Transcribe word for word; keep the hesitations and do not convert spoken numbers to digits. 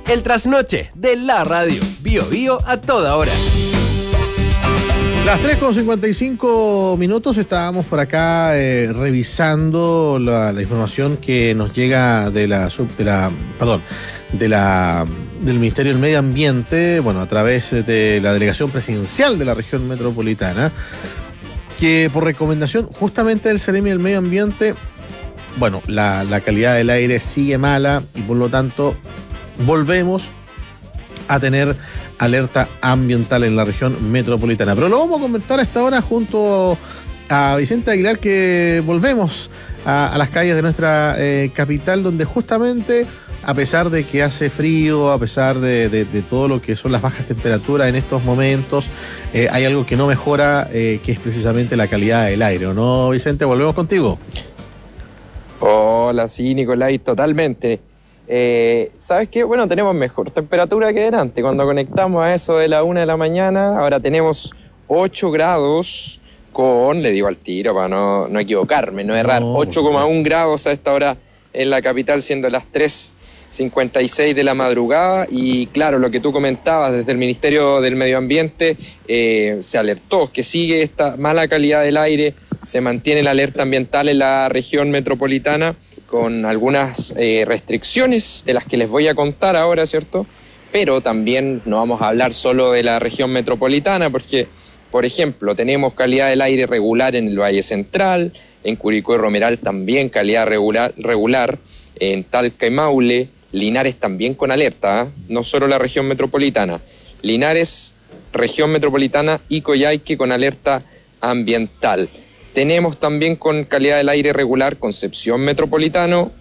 El trasnoche de la radio. Bio Bio a toda hora. Las tres con cincuenta y cinco minutos, estábamos por acá eh, revisando la, la información que nos llega de la, sub, de la perdón, de la del Ministerio del Medio Ambiente, bueno, a través de la Delegación Presidencial de la Región Metropolitana, que por recomendación justamente del Ceremi del Medio Ambiente, bueno, la, la calidad del aire sigue mala y por lo tanto volvemos a tener alerta ambiental en la región metropolitana. Pero lo vamos a comentar a esta hora junto a Vicente Aguilar, que volvemos a, a las calles de nuestra eh, capital, donde justamente, a pesar de que hace frío, a pesar de, de, de todo lo que son las bajas temperaturas en estos momentos, eh, hay algo que no mejora, eh, que es precisamente la calidad del aire, ¿o no, Vicente? Volvemos contigo. Hola, sí, Nicolás, totalmente. Eh, ¿Sabes qué? Bueno, tenemos mejor temperatura que delante. Cuando conectamos a eso de la una de la mañana, ahora tenemos ocho grados con, le digo al tiro para no, no equivocarme, no errar, no, ocho coma uno grados a esta hora en la capital, siendo las tres cincuenta y seis de la madrugada. Y claro, lo que tú comentabas, desde el Ministerio del Medio Ambiente eh, se alertó que sigue esta mala calidad del aire, se mantiene la alerta ambiental en la región metropolitana, con algunas eh, restricciones de las que les voy a contar ahora, ¿cierto? Pero también no vamos a hablar solo de la región metropolitana, porque, por ejemplo, tenemos calidad del aire regular en el Valle Central, en Curicó y Romeral también calidad regular, regular en Talca y Maule, Linares también con alerta, ¿eh? No solo la región metropolitana, Linares, región metropolitana y Coyhaique con alerta ambiental. Tenemos también con calidad del aire regular Concepción Metropolitano,